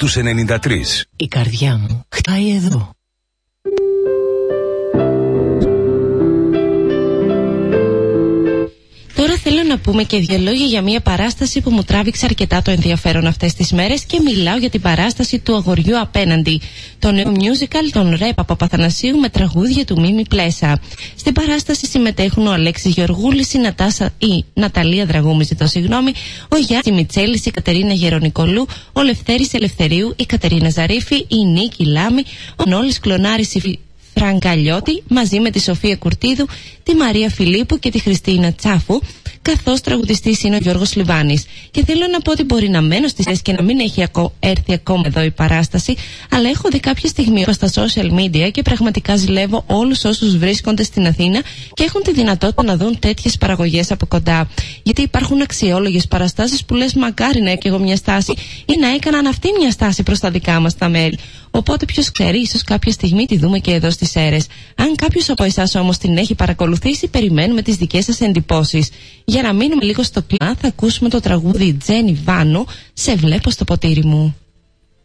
στους 93. Η καρδιά μου χτάει εδώ. Τώρα θέλω να πούμε και δύο λόγια για μια παράσταση που μου τράβηξε αρκετά το ενδιαφέρον αυτές τις μέρες και μιλάω για την παράσταση του Αγοριού Απέναντι, το νέο musical των Ρέπα Παπαθανασίου με τραγούδια του Μίμη Πλέσα. Στην παράσταση συμμετέχουν ο Αλέξης Γεωργούλης, η Ναταλία Δραγούμη, ο Γιάννης Μιτσέλης, η Κατερίνα Γερονικολού, ο Λευτέρης Ελευθερίου, η Κατερίνα Ζαρίφη, η Νίκη Λάμη, ο Νόλης Κλωνάρης, η Φραγκαλιώτη, μαζί με τη Σοφία Κουρτίδου, τη Μαρία Φιλίππου και τη Χριστίνα Τσάφου, καθώς τραγουδιστής είναι ο Γιώργος Λιβάνης. Και θέλω να πω ότι μπορεί να μένω στις θέσεις και να μην έχει έρθει ακόμα εδώ η παράσταση, αλλά έχω δει κάποια στιγμή στα social media και πραγματικά ζηλεύω όλους όσους βρίσκονται στην Αθήνα και έχουν τη δυνατότητα να δουν τέτοιες παραγωγές από κοντά. Γιατί υπάρχουν αξιόλογες παραστάσεις που λες μακάρι να έχω εγώ μια στάση ή να έκαναν αυτή μια στάση προς τα δικά μας τα μέρη. Οπότε ποιος ξέρει, ίσως κάποια στιγμή τη δούμε και εδώ στις Σέρρες. Αν κάποιος από εσάς όμως την έχει παρακολουθήσει, περιμένουμε τις δικές σας εντυπώσεις. Για να μείνουμε λίγο στο κλίμα, θα ακούσουμε το τραγούδι Τζένι Βάνου, «Σε βλέπω στο ποτήρι μου».